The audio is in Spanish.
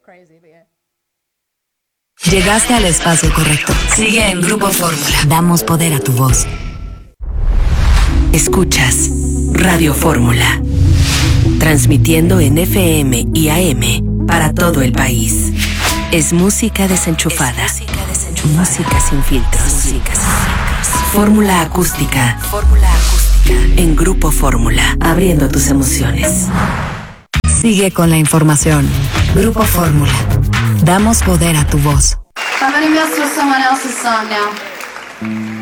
Llegaste al espacio correcto. Sigue en Grupo Fórmula. Damos poder a tu voz. Escuchas Radio Fórmula. Transmitiendo en FM y AM para todo el país. Es música desenchufada. Música sin filtros. Fórmula acústica. En Grupo Fórmula. Abriendo tus emociones. Sigue con la información. Grupo Fórmula. Damos poder a tu voz. I'm gonna mess with someone else's song now.